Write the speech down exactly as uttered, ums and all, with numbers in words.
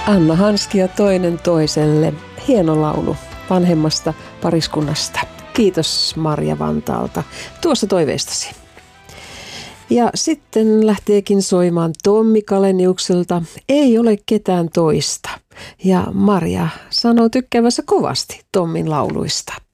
Anna Hanskia toinen toiselle. Hieno laulu vanhemmasta pariskunnasta. Kiitos Marja Vantaalta tuosta toiveistasi. Ja sitten lähteekin soimaan Tommi Kaleniukselta Ei ole ketään toista. Ja Marja sanoo tykkäävänsä kovasti Tommin lauluista.